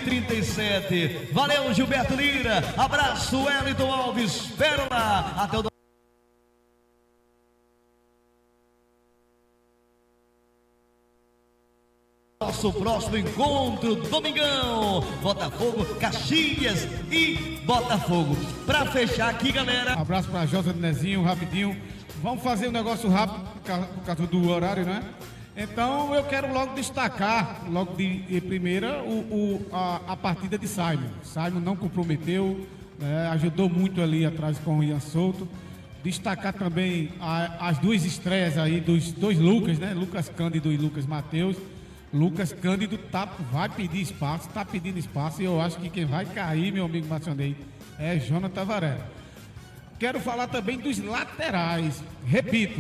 9h37. Valeu, Gilberto Lira. Abraço, Wellington Alves. Pérola. Até o nosso próximo encontro, domingão, Botafogo, Caxias e Botafogo. Pra fechar aqui, galera. Abraço pra Josa do Nezinho, rapidinho. Vamos fazer um negócio rápido por causa do horário, né? Então eu quero logo destacar, logo de primeira, a partida de Simon. Simon não comprometeu, né? Ajudou muito ali atrás com o Ian Souto. Destacar também as duas estreias aí dos dois Lucas, né? Lucas Cândido e Lucas Matheus. Lucas Cândido vai pedir espaço, está pedindo espaço, e eu acho que quem vai cair, meu amigo Macionei, é Jonathan Varela. Quero falar também dos laterais. Repito,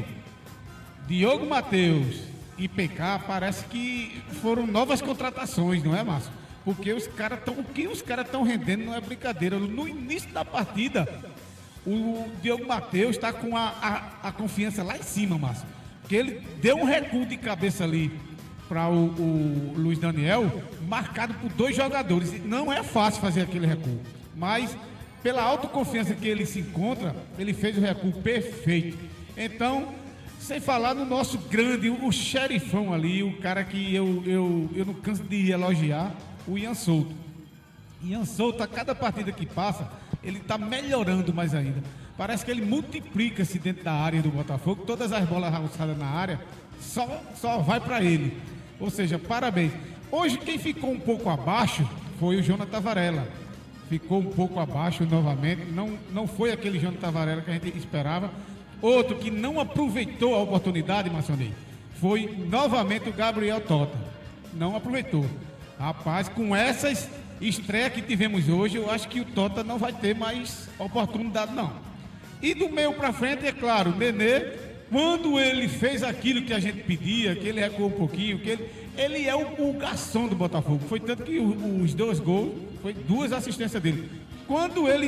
Diogo Matheus e PK parece que foram novas contratações, não é, Márcio? Porque o que os caras estão rendendo não é brincadeira. No início da partida, o Diogo Matheus está com a confiança lá em cima, Márcio. Porque ele deu um recuo de cabeça ali para o Luiz Daniel, marcado por dois jogadores. Não é fácil fazer aquele recuo, mas pela autoconfiança que ele se encontra, ele fez o recuo perfeito. Então, sem falar no nosso grande, o xerifão ali, o cara que eu não canso de elogiar, o Ian Souto. Ian Souto, a cada partida que passa, ele está melhorando mais ainda. Parece que ele multiplica-se dentro da área do Botafogo, todas as bolas alçadas na área, só vai para ele. Ou seja, parabéns. Hoje quem ficou um pouco abaixo foi o Jonathan Varela. Ficou um pouco abaixo novamente. Não foi aquele Jonathan Varela que a gente esperava. Outro que não aproveitou a oportunidade, Macionei, foi novamente o Gabriel Tota. Não aproveitou. Rapaz, com essas estreias que tivemos hoje, eu acho que o Tota não vai ter mais oportunidade, não. E do meio para frente, é claro, o Nenê. Quando ele fez aquilo que a gente pedia, que ele recuou um pouquinho, que ele é o garçom do Botafogo. Foi tanto que os dois gols, foi duas assistências dele. Quando ele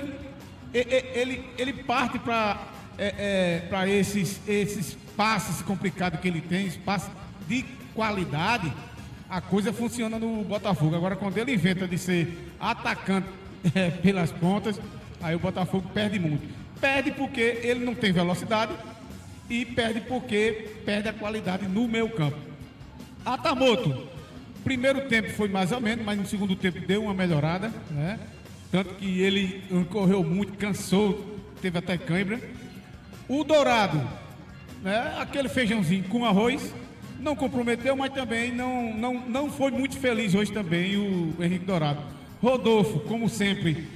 parte para esses passes complicados que ele tem, passes de qualidade, a coisa funciona no Botafogo. Agora, quando ele inventa de ser atacante pelas pontas, aí o Botafogo perde muito. Perde porque ele não tem velocidade, e perde porque perde a qualidade no meio campo. Atamoto, primeiro tempo foi mais ou menos, mas no segundo tempo deu uma melhorada, né? Tanto que ele correu muito, cansou, teve até cãibra. O Dourado, né? Aquele feijãozinho com arroz, não comprometeu, mas também não foi muito feliz hoje também o Henrique Dourado. Rodolfo, como sempre,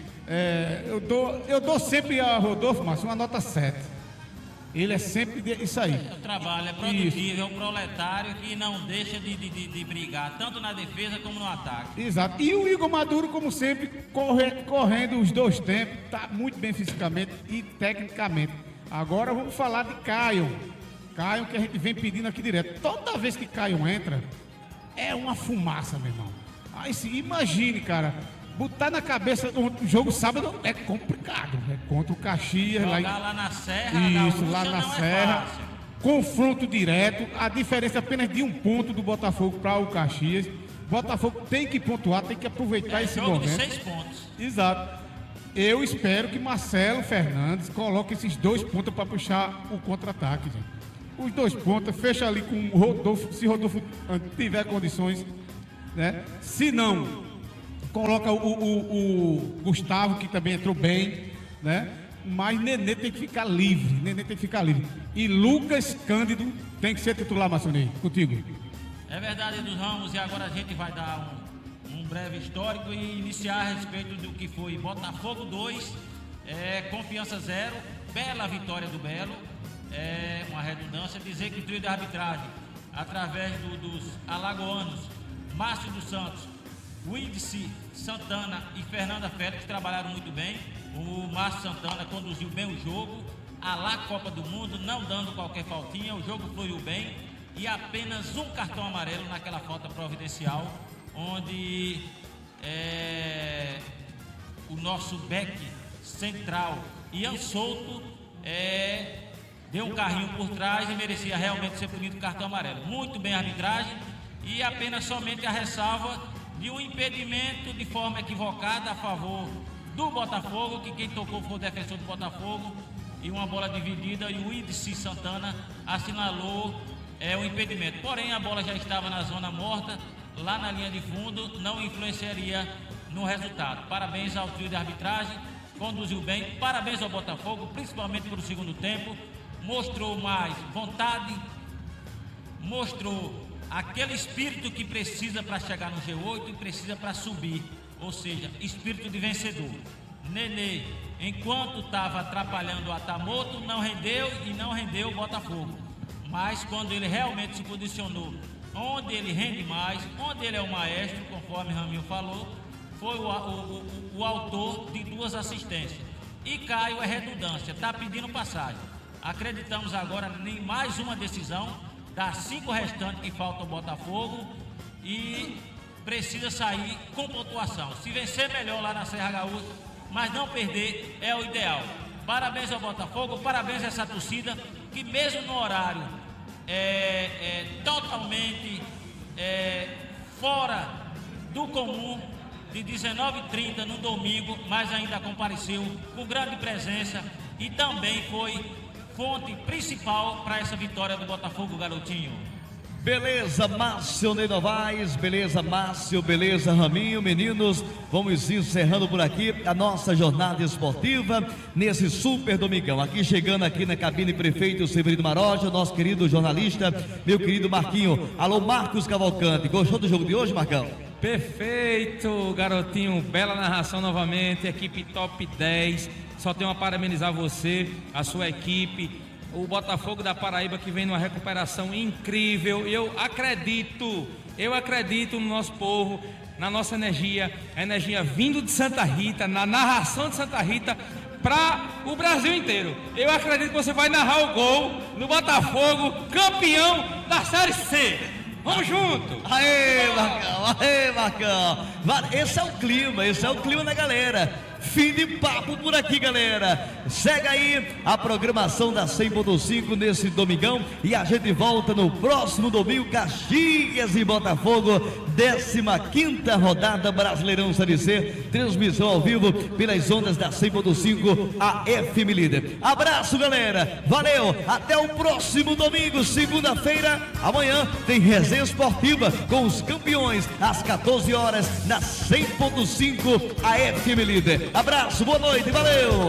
eu dou sempre a Rodolfo, Márcio, uma nota 7. Ele é sempre isso aí. O trabalho é produtivo, é um proletário que não deixa de brigar, tanto na defesa como no ataque. Exato. E o Igor Maduro, como sempre, correndo os dois tempos, está muito bem fisicamente e tecnicamente. Agora vamos falar de Caio. Caio, que a gente vem pedindo aqui direto. Toda vez que Caio entra, é uma fumaça, meu irmão. Aí sim, imagine, cara. Botar na cabeça o jogo sábado é complicado. É contra o Caxias. Lá na Serra. Isso, lá na Serra. Confronto direto. A diferença é apenas de um ponto do Botafogo para o Caxias. Botafogo tem que pontuar, tem que aproveitar esse jogo momento. De 6 pontos. Exato. Eu espero que Marcelo Fernandes coloque esses 2 pontos para puxar o contra-ataque, gente. Os 2 pontos, fecha ali com o Rodolfo, se Rodolfo tiver condições, né? Se não, coloca o Gustavo, que também entrou bem, né? Mas Nenê tem que ficar livre. E Lucas Cândido tem que ser titular, Maçonei. Contigo. É verdade, dos Ramos, e agora a gente vai dar um breve histórico e iniciar a respeito do que foi Botafogo 2, Confiança 0, bela vitória do Belo, uma redundância, dizer que o trio de arbitragem, através dos alagoanos, Márcio dos Santos, Windice Santana e Fernanda Félix, trabalharam muito bem. O Márcio Santana conduziu bem o jogo, a lá Copa do Mundo, não dando qualquer faltinha, o jogo fluiu bem e apenas um cartão amarelo naquela falta providencial, onde o nosso back central, Ian Souto, deu um carrinho por trás e merecia realmente ser punido com cartão amarelo. Muito bem a arbitragem e apenas somente a ressalva de um impedimento de forma equivocada a favor do Botafogo, que quem tocou foi o defensor do Botafogo, e uma bola dividida, e o Idici Santana assinalou o impedimento. Porém, a bola já estava na zona morta, lá na linha de fundo, não influenciaria no resultado. Parabéns ao trio de arbitragem, conduziu bem. Parabéns ao Botafogo, principalmente pelo segundo tempo. Mostrou mais vontade, mostrou aquele espírito que precisa para chegar no G8 e precisa para subir, ou seja, espírito de vencedor. Nenê, enquanto estava atrapalhando o Atamoto, não rendeu e não rendeu o Botafogo. Mas quando ele realmente se posicionou, onde ele rende mais, onde ele é o maestro, conforme Raminho falou, foi o autor de 2 assistências. E Caio é redundância, está pedindo passagem. Acreditamos agora em mais uma decisão das 5 restantes que faltam ao Botafogo e precisa sair com pontuação. Se vencer, melhor lá na Serra Gaúcha, mas não perder é o ideal. Parabéns ao Botafogo, parabéns a essa torcida que mesmo no horário totalmente fora do comum, de 19h30 no domingo, mas ainda compareceu com grande presença e também foi fonte principal para essa vitória do Botafogo, garotinho. Beleza, Márcio Ney Novaes, beleza, Márcio, beleza, Raminho, meninos, vamos encerrando por aqui a nossa jornada esportiva nesse super domingão. Aqui chegando aqui na cabine prefeito Severino Maroja, nosso querido jornalista, meu querido Marquinho. Alô, Marcos Cavalcante, gostou do jogo de hoje, Marcão? Perfeito, garotinho, bela narração novamente, equipe top 10, só tenho a parabenizar você, a sua equipe, o Botafogo da Paraíba que vem numa recuperação incrível. Eu acredito no nosso povo, na nossa energia, a energia vindo de Santa Rita, na narração de Santa Rita para o Brasil inteiro. Eu acredito que você vai narrar o gol no Botafogo, campeão da Série C. Vamos junto! Aê, Marcão! Esse é o clima da galera. Fim de papo por aqui, galera. Segue aí a programação da 100.5 nesse domingão e a gente volta no próximo domingo. Caxias e Botafogo, 15ª rodada Brasileirão Série C, transmissão ao vivo pelas ondas da 100.5, a FM Líder. Abraço, galera, valeu, até o próximo domingo, segunda-feira. Amanhã tem resenha esportiva com os campeões às 14 horas na 100.5, a FM Líder. Abraço, boa noite, valeu!